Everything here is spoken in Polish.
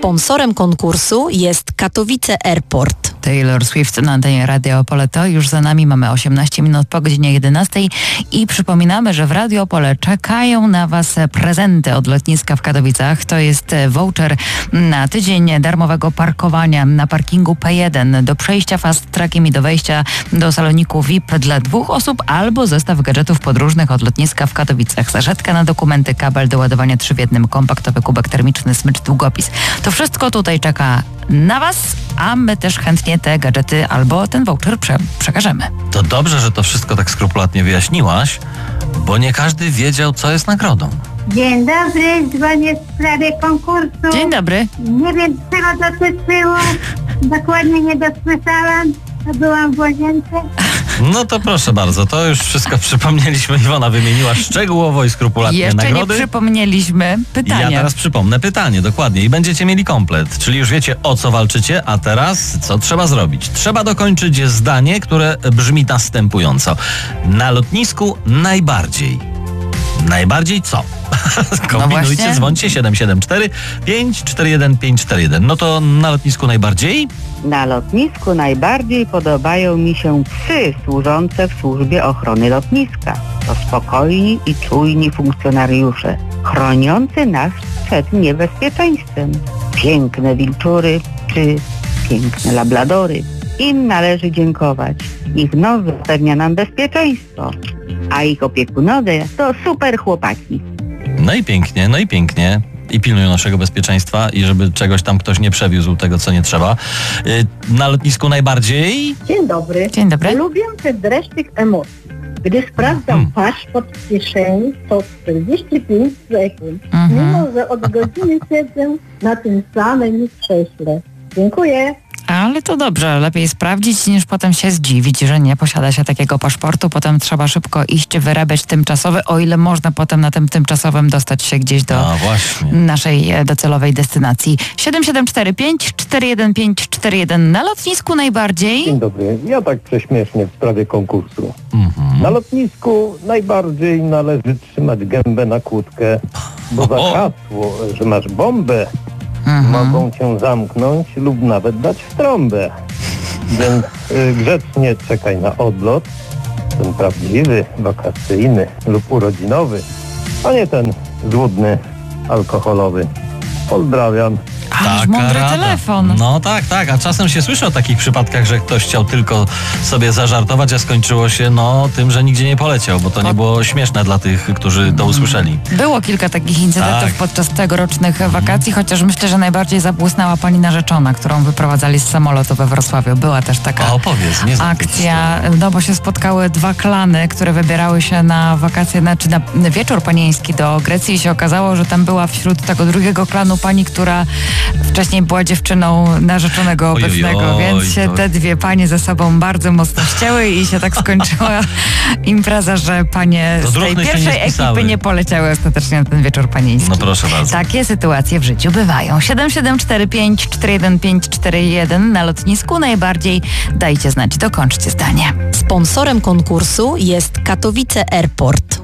Sponsorem konkursu jest Katowice Airport. Taylor Swift na antenie Radio Opole. To już za nami, mamy 18 minut po godzinie 11 i przypominamy, że w Radio Opole czekają na Was prezenty od lotniska w Katowicach. To jest voucher na tydzień darmowego parkowania na parkingu P1 do przejścia fast trackiem i do wejścia do saloniku VIP dla 2 osób albo zestaw gadżetów podróżnych od lotniska w Katowicach. Zaszetka na dokumenty, kabel do ładowania 3 w 1, kompaktowy kubek termiczny, smycz, długopis. To wszystko tutaj czeka na Was, a my też chętnie te gadżety albo ten voucher przekażemy. To dobrze, że to wszystko tak skrupulatnie wyjaśniłaś, bo nie każdy wiedział, co jest nagrodą. Dzień dobry, dzwonię w sprawie konkursu. Dzień dobry. Nie wiem, czego dotyczyło. Dokładnie nie dosłyszałam. Byłam w łazience. No to proszę bardzo, to już wszystko przypomnieliśmy. Iwona wymieniła szczegółowo i skrupulatnie Jeszcze nagrody. nie przypomnieliśmy pytania. Ja teraz przypomnę pytanie, dokładnie. I będziecie mieli komplet, czyli już wiecie, o co walczycie, a teraz co trzeba zrobić? Trzeba dokończyć zdanie, które brzmi następująco. Na lotnisku najbardziej. Najbardziej co? Kombinujcie, dzwońcie 774 541 541. No to na lotnisku najbardziej? Na lotnisku najbardziej podobają mi się psy służące w służbie ochrony lotniska. To spokojni i czujni funkcjonariusze, chroniący nas przed niebezpieczeństwem. Piękne wilczury czy piękne labladory. Im należy dziękować. Ich nos zapewnia nam bezpieczeństwo, a ich opiekunowie to super chłopaki. No i pięknie, no i pięknie. I pilnują naszego bezpieczeństwa i żeby czegoś tam ktoś nie przewiózł tego, co nie trzeba. Na lotnisku najbardziej? Dzień dobry. Dzień dobry. Lubię ten dreszczyk emocji. Gdy sprawdzam paszport w kieszeni, to 45 sekund. Mimo, że od godziny siedzę na tym samym krześle. Dziękuję. Ale to dobrze, lepiej sprawdzić niż potem się zdziwić, że nie posiada się takiego paszportu. Potem trzeba szybko iść, wyrabiać tymczasowy, o ile można potem na tym tymczasowym dostać się gdzieś do naszej docelowej destynacji. 7745 41541 na lotnisku najbardziej. Dzień dobry, ja tak prześmiesznie w sprawie konkursu. Na lotnisku najbardziej należy trzymać gębę na kłódkę, bo za hasło, że masz bombę, mogą cię zamknąć lub nawet dać w trąbę. Więc grzecznie czekaj na odlot, ten prawdziwy, wakacyjny lub urodzinowy, a nie ten złudny, alkoholowy. Pozdrawiam. Ależ mądry telefon. No tak, a czasem się słyszy o takich przypadkach, że ktoś chciał tylko sobie zażartować, a skończyło się tym, że nigdzie nie poleciał, bo to nie było śmieszne dla tych, którzy to usłyszeli. Było kilka takich incydentów podczas tegorocznych wakacji, chociaż myślę, że najbardziej zabłysnęła pani narzeczona, którą wyprowadzali z samolotu we Wrocławiu. Była też taka akcja, bo się spotkały 2 klany, które wybierały się na wakacje, na wieczór panieński do Grecji i się okazało, że tam była wśród tego drugiego klanu pani, która wcześniej była dziewczyną narzeczonego obecnego, więc się te 2 panie ze sobą bardzo mocno ścięły i się tak skończyła impreza, że panie z tej pierwszej ekipy nie poleciały ostatecznie na ten wieczór panieński. No proszę bardzo. Takie sytuacje w życiu bywają. 7745 41541 na lotnisku najbardziej. Dajcie znać, dokończcie zdanie. Sponsorem konkursu jest Katowice Airport.